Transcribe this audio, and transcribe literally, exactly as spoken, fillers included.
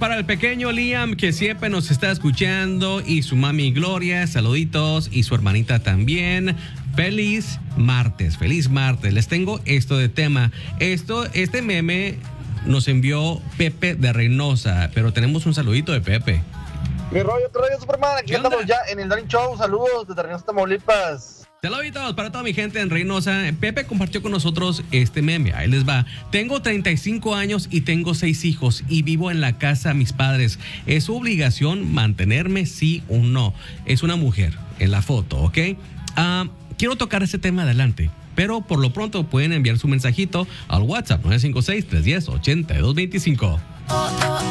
para el pequeño Liam, que siempre nos está escuchando, y su mami Gloria, saluditos, y su hermanita también. Feliz martes, feliz martes. Les tengo esto de tema. Esto, este meme nos envió Pepe de Reynosa, pero tenemos un saludito de Pepe. Mi rollo, ¿qué rollo, Superman? Aquí estamos ya en el Darling Show. Saludos desde Reynosa, Tamaulipas. Saluditos para toda mi gente en Reynosa. Pepe compartió con nosotros este meme. Ahí les va. Tengo treinta y cinco años y tengo seis hijos y vivo en la casa de mis padres. ¿Es su obligación mantenerme, sí o no? Es una mujer en la foto, ¿ok? Uh, quiero tocar ese tema adelante, pero por lo pronto pueden enviar su mensajito al WhatsApp nueve cinco seis, tres uno cero, ocho dos dos cinco.